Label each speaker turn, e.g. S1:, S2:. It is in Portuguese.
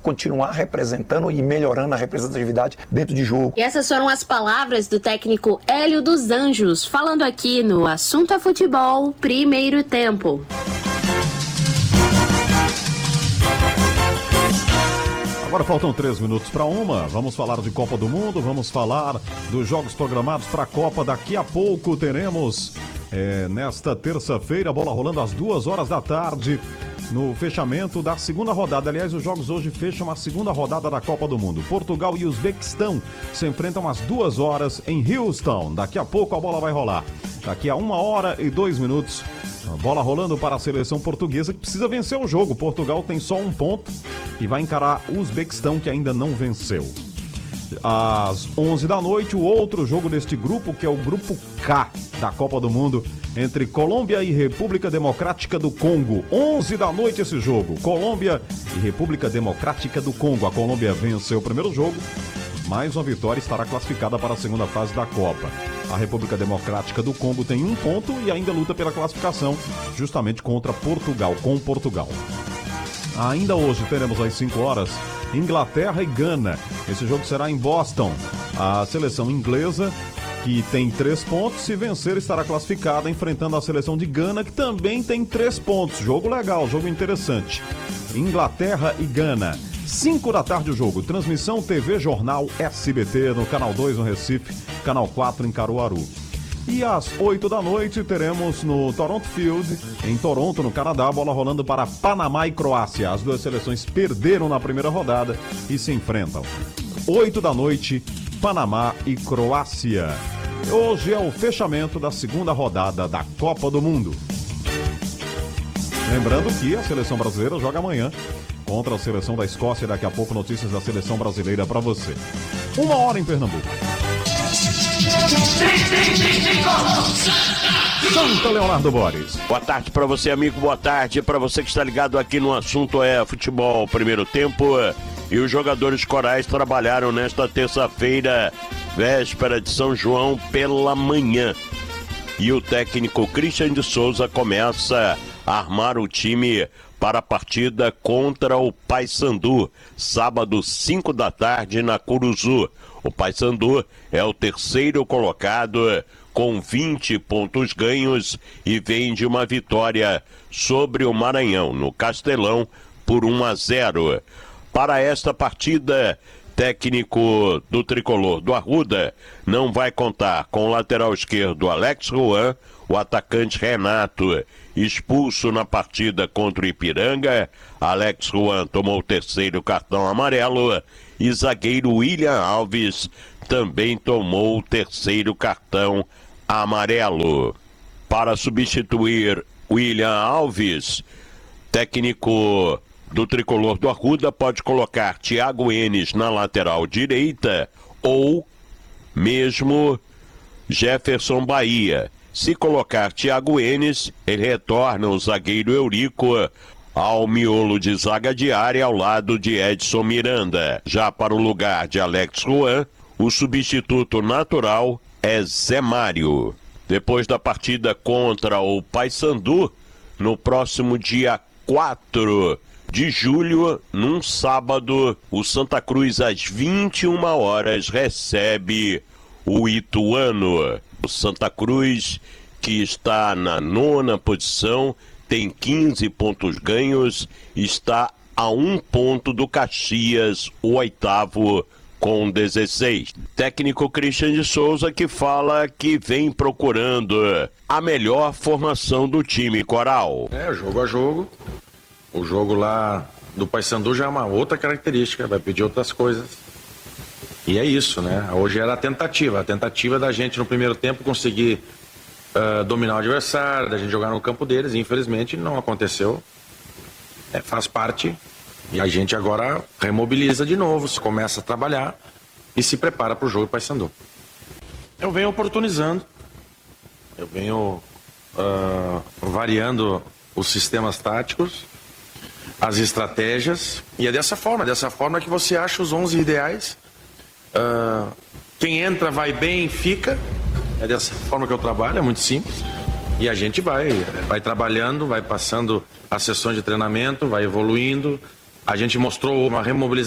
S1: continuar representando e melhorando a representatividade dentro de jogo.
S2: E essas foram as palavras do técnico Hélio dos Anjos, falando aqui no Assunto é Futebol, primeiro tempo.
S3: Agora faltam 3 minutos para 1. Vamos falar de Copa do Mundo, vamos falar dos jogos programados para a Copa. Daqui a pouco teremos, nesta terça-feira, a bola rolando às 2 horas da tarde, no fechamento da segunda rodada. Aliás, os jogos hoje fecham a segunda rodada da Copa do Mundo. Portugal e Uzbequistão se enfrentam às 2 horas em Houston. Daqui a pouco a bola vai rolar. Daqui a 1 hora e 2 minutos, a bola rolando para a seleção portuguesa, que precisa vencer o jogo. Portugal tem só 1 ponto e vai encarar o Uzbequistão, que ainda não venceu. Às 11 da noite, o outro jogo deste grupo, que é o grupo K da Copa do Mundo, entre Colômbia e República Democrática do Congo. 11 da noite esse jogo, Colômbia e República Democrática do Congo. A Colômbia venceu o primeiro jogo, mais uma vitória, estará classificada para a segunda fase da Copa. A República Democrática do Congo tem 1 ponto e ainda luta pela classificação, justamente contra Portugal, com Portugal. Ainda hoje teremos às 5 horas Inglaterra e Gana. Esse jogo será em Boston. A seleção inglesa, que tem 3 pontos, se vencer estará classificada, enfrentando a seleção de Gana, que também tem 3 pontos. Jogo legal, jogo interessante. Inglaterra e Gana. 5 da tarde o jogo. Transmissão TV Jornal SBT no Canal 2 no Recife, Canal 4 em Caruaru. E às 8 da noite teremos no Toronto Field, em Toronto, no Canadá, a bola rolando para Panamá e Croácia. As duas seleções perderam na primeira rodada e se enfrentam. 8 da noite, Panamá e Croácia. Hoje é o fechamento da segunda rodada da Copa do Mundo. Lembrando que a seleção brasileira joga amanhã contra a seleção da Escócia. Daqui a pouco notícias da seleção brasileira para você. 1 hora em Pernambuco. Santa Leonardo Boris.
S4: Boa tarde para você, amigo. Boa tarde para você que está ligado aqui no Assunto é Futebol, primeiro tempo. E os jogadores corais trabalharam nesta terça-feira, véspera de São João, pela manhã. E o técnico Christian de Souza começa a armar o time para a partida contra o Paysandu, sábado 5 da tarde na Curuzu. O Paysandu é o terceiro colocado com 20 pontos ganhos e vem de uma vitória sobre o Maranhão, no Castelão, por 1-0. Para esta partida, técnico do tricolor do Arruda não vai contar com o lateral esquerdo Alex Juan, o atacante Renato, expulso na partida contra o Ipiranga. Alex Juan tomou o terceiro cartão amarelo e zagueiro William Alves também tomou o terceiro cartão amarelo. Para substituir William Alves, técnico do tricolor do Arruda pode colocar Thiago Enes na lateral direita ou mesmo Jefferson Bahia. Se colocar Thiago Enes, ele retorna o zagueiro Eurico ao miolo de zaga diária ao lado de Edson Miranda. Já para o lugar de Alex Juan, o substituto natural é Zé Mário. Depois da partida contra o Paysandu, no próximo dia 4 de julho, num sábado, o Santa Cruz às 21 horas recebe o Ituano. O Santa Cruz, que está na 9ª posição, tem 15 pontos ganhos, está a 1 ponto do Caxias, o 8º, com 16. Técnico Christian de Souza, que fala que vem procurando a melhor formação do time coral.
S5: Jogo a jogo. O jogo lá do Paysandu já é uma outra característica, vai pedir outras coisas. E é isso, né? Hoje era a tentativa da gente no primeiro tempo conseguir dominar o adversário, da gente jogar no campo deles, e infelizmente não aconteceu. Faz parte, e a gente agora remobiliza de novo, começa a trabalhar e se prepara para o jogo do Paysandu. Eu venho oportunizando, eu venho variando os sistemas táticos, as estratégias, e é dessa forma que você acha os 11 ideais. Quem entra vai bem, fica. É dessa forma que eu trabalho, é muito simples. E a gente vai trabalhando, vai passando as sessões de treinamento, vai evoluindo A gente mostrou uma remobilização